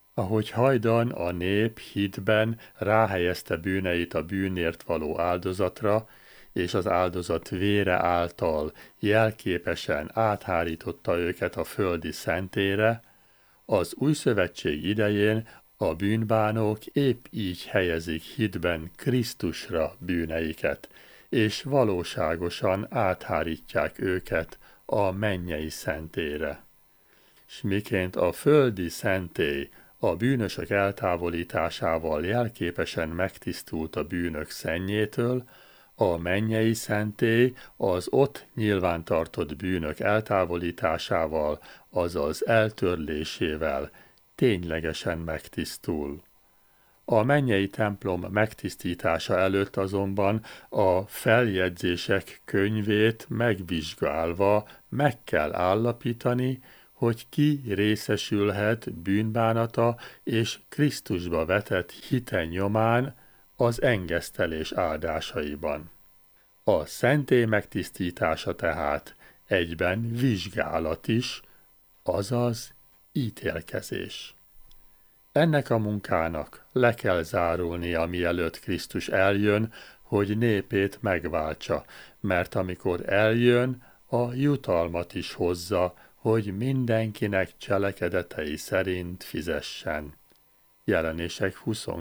Ahogy hajdan a nép hitben ráhelyezte bűneit a bűnért való áldozatra, és az áldozat vére által jelképesen áthárította őket a földi szentére, az új szövetség idején a bűnbánók épp így helyezik hitben Krisztusra bűneiket, és valóságosan áthárítják őket a mennyei szentére. S miként a földi szentély a bűnösök eltávolításával jelképesen megtisztult a bűnök szennyétől, a mennyei szentély az ott nyilvántartott bűnök eltávolításával, azaz eltörlésével ténylegesen megtisztul. A mennyei templom megtisztítása előtt azonban a feljegyzések könyvét megvizsgálva meg kell állapítani, hogy ki részesülhet bűnbánata és Krisztusba vetett hite nyomán az engesztelés áldásaiban. A szentély megtisztítása tehát egyben vizsgálat is, azaz ítélkezés. Ennek a munkának le kell zárulnia, mielőtt Krisztus eljön, hogy népét megváltsa, mert amikor eljön, a jutalmat is hozza, hogy mindenkinek cselekedetei szerint fizessen. Jelenések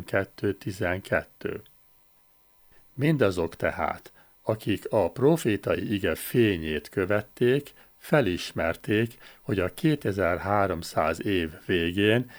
22.12. Mindazok tehát, akik a prófétai ige fényét követték, felismerték, hogy a 2300 év végén,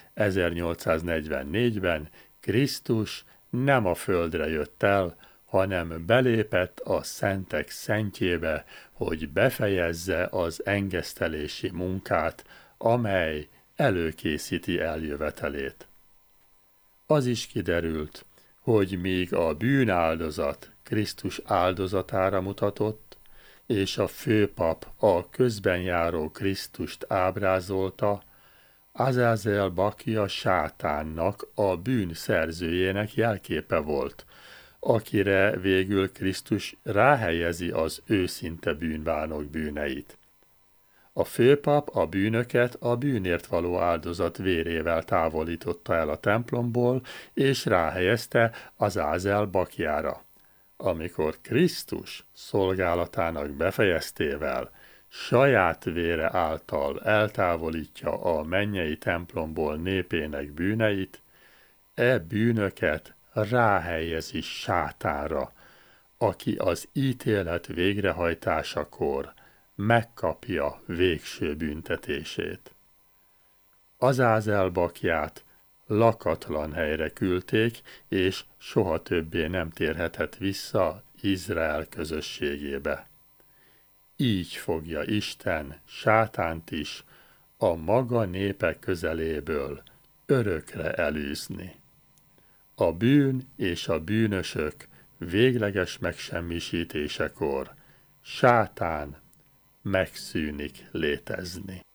1844-ben Krisztus nem a földre jött el, hanem belépett a szentek szentjébe, hogy befejezze az engesztelési munkát, amely előkészíti eljövetelét. Az is kiderült, hogy míg a bűnáldozat Krisztus áldozatára mutatott, és a főpap a közben járó Krisztust ábrázolta, Azázel Bakja sátánnak, a bűn szerzőjének jelképe volt, akire végül Krisztus ráhelyezi az őszinte bűnbánok bűneit. A főpap a bűnöket a bűnért való áldozat vérével távolította el a templomból, és ráhelyezte Azázel Bakjára. Amikor Krisztus szolgálatának befejeztével saját vére által eltávolítja a mennyei templomból népének bűneit, e bűnöket ráhelyezi sátánra, aki az ítélet végrehajtásakor megkapja végső büntetését. Azázel Bakját lakatlan helyre küldték, és soha többé nem térhetett vissza Izrael közösségébe. Így fogja Isten sátánt is a maga népe közeléből örökre elűzni. A bűn és a bűnösök végleges megsemmisítésekor sátán megszűnik létezni.